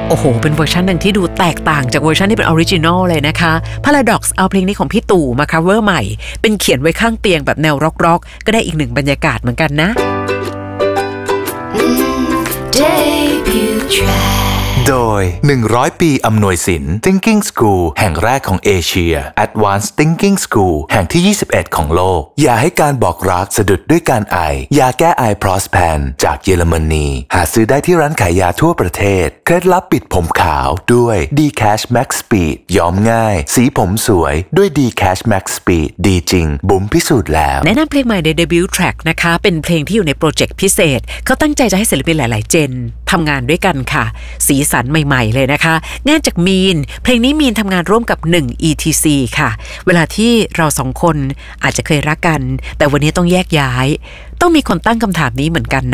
โอ้โหเป็นเวอร์ชันหนึ่งที่ดูแตกต่างจากเวอร์ชันที่เป็นออริจินอลเลยนะคะ Paradox เอาเพลงนี้ของพี่ตู่มา cover ใหม่เป็นเขียนไว้ข้างเตียงแบบแนวร็อกๆก็ได้อีกหนึ่งบรรยากาศเหมือนกันนะ Debut track โดย100 ปีอำนวยสิน Thinking School แห่งแรกของเอเชีย Advanced Thinking School แห่งที่21ของโลกอย่าให้การบอกรักสะดุดด้วยการไอยาแก้ไอ Prospan จากเยอรมนีหาซื้อได้ที่ร้านขายยาทั่วประเทศเคล็ดลับปิดผมขาวด้วย D-Cash Max Speed ย้อมง่ายสีผมสวยด้วย D-Cash Max Speed ดีจริงบุ๋มพิสูจน์แล้วแนะนำเพลงใหม่ใน Debut Track นะคะเป็นเพลงที่อยู่ในโปรเจกต์พิเศษเขาตั้งใจจะให้ศิลปินหลายๆเจนทำงานด้วยกันค่ะสีสันใหม่ๆเลยนะคะงานจากมีนเพลงนี้มีนทำงานร่วมกับ1 ETC ค่ะเวลาที่เราสองคนอาจจะเคยรักกันแต่วันนี้ต้องแยกย้ายต้องมีคนตั้งคำถามนี้เหมือนกัน